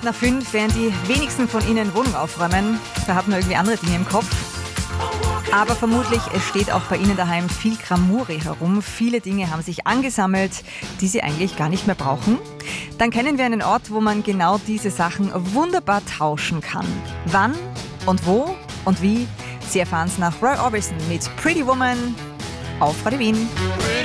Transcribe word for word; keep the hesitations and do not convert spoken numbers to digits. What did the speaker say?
Viertel nach fünf, während die wenigsten von Ihnen Wohnung aufräumen. Da hat man irgendwie andere Dinge im Kopf. Aber vermutlich es steht auch bei Ihnen daheim viel Kramuri herum. Viele Dinge haben sich angesammelt, die Sie eigentlich gar nicht mehr brauchen. Dann kennen wir einen Ort, wo man genau diese Sachen wunderbar tauschen kann. Wann und wo und wie? Sie erfahren es nach Roy Orbison mit Pretty Woman auf Radio Wien.